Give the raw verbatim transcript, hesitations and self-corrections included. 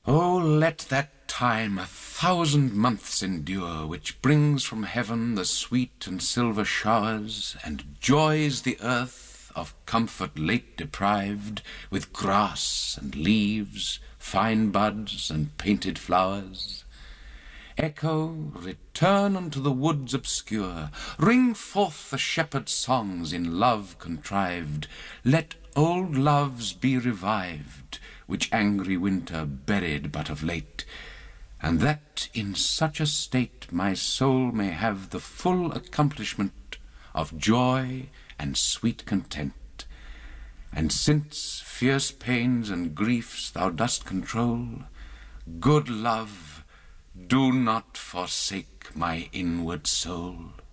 Oh, let that time a thousand months endure, which brings from heaven the sweet and silver showers, and joys the earth of comfort late deprived, with grass and leaves, fine buds and painted flowers. Echo, return unto the woods obscure, ring forth the shepherd's songs in love contrived, let old loves be revived, which angry winter buried but of late, and that in such a state my soul may have the full accomplishment of joy and sweet content. And since fierce pains and griefs thou dost control, good love, do not forsake my inward soul.